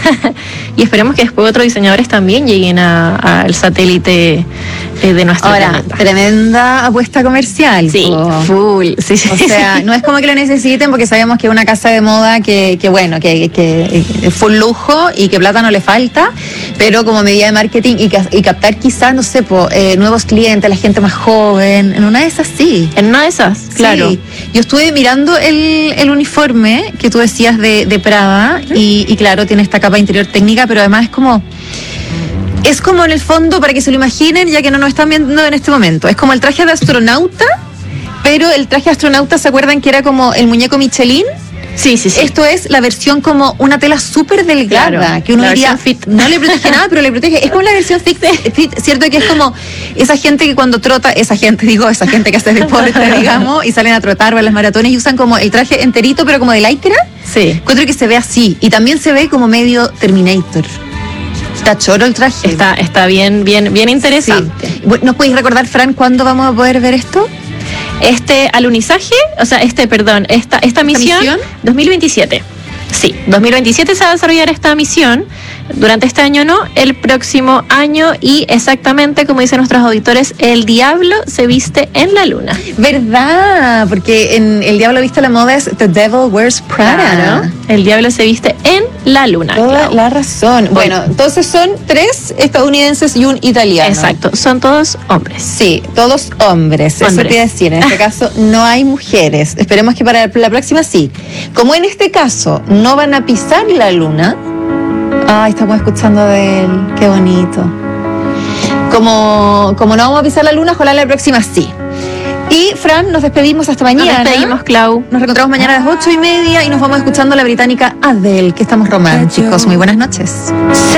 Y esperemos que después otros diseñadores también lleguen al satélite de nuestro planeta. Tremenda apuesta comercial. Sí, full. Sí, o sea, no es como que lo necesiten porque sabemos que es una casa de moda que fue un lujo y que plata no le falta, pero como medida de marketing y captar quizás, no sé, nuevos clientes, la gente más joven, en una de esas sí. En una de esas, claro. Sí. Yo estuve mirando el uniforme que tú decías de Prada y claro, tiene esta capa interior técnica, pero además es como en el fondo, para que se lo imaginen, ya que no nos están viendo en este momento, es como el traje de astronauta, pero el traje de astronauta, ¿se acuerdan que era como el muñeco Michelin? Sí. Esto es la versión como una tela súper delgada, claro, que uno diría, no le protege nada, pero le protege. Es como la versión fit, cierto que es como esa gente que cuando trota, esa gente que hace deporte, digamos, y salen a trotar o a las maratones y usan como el traje enterito, pero como de lycra. Sí. Encuentro que se ve así, y también se ve como medio Terminator. Está choro el traje. Está bien interesante. Sí. ¿Nos podéis recordar, Fran, cuándo vamos a poder ver esto? Este alunizaje, esta misión 2027. Sí, 2027 se va a desarrollar esta misión. Durante este año no, el próximo año, y exactamente como dicen nuestros auditores, el diablo se viste en la luna. ¿Verdad? Porque en El Diablo Viste a la Moda es The Devil Wears Prada, ¿no? El diablo se viste en la luna. Toda la razón. Bueno, entonces son 3 estadounidenses y un italiano. Exacto, son todos hombres. Sí, todos hombres. Eso te iba a decir, en este caso no hay mujeres. Esperemos que para la próxima sí. Como en este caso no van a pisar la luna. Ay, estamos escuchando de él, qué bonito. Como no vamos a pisar la luna, ojalá la próxima sí. Y Fran, nos despedimos hasta mañana. Nos despedimos, Clau. Nos reencontramos mañana a las 8:30 y nos vamos escuchando la británica Adele, que estamos románticos. Muy buenas noches.